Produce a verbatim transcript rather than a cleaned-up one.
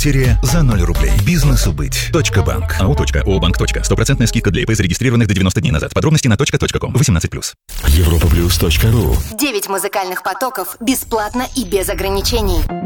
за ноль рублей. Бизнесу быть. Точка банк. АО. Ообанк. Стопроцентная скидка для ИП, зарегистрированных до девяноста дней назад. Подробности на точка точка ком. восемнадцать плюс. Европа плюс точка ру. Девять музыкальных потоков бесплатно и без ограничений.